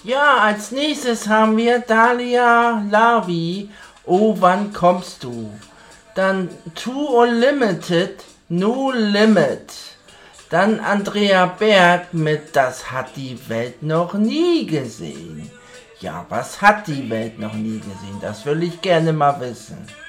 Ja, als nächstes haben wir Dalia Lavi. Oh, wann kommst du? Dann Too Unlimited, No Limit. Dann Andrea Berg mit Das hat die Welt noch nie gesehen. Ja, was hat die Welt noch nie gesehen? Das will ich gerne mal wissen.